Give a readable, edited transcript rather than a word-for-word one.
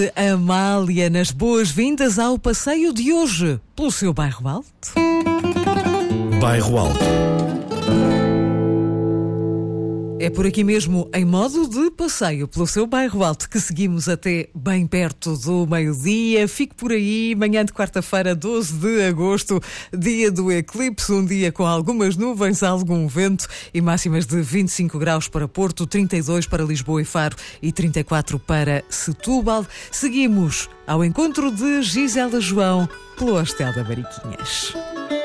Amália, nas boas-vindas ao passeio de hoje, pelo seu bairro Alto. Bairro Alto. É por aqui mesmo, em modo de passeio pelo seu bairro Alto, que seguimos até bem perto do meio-dia. Fique por aí, manhã de quarta-feira, 12 de agosto, dia do eclipse, um dia com algumas nuvens, algum vento e máximas de 25 graus para Porto, 32 para Lisboa e Faro e 34 para Setúbal. Seguimos ao encontro de Gisela João pelo Hostel da Mariquinhas.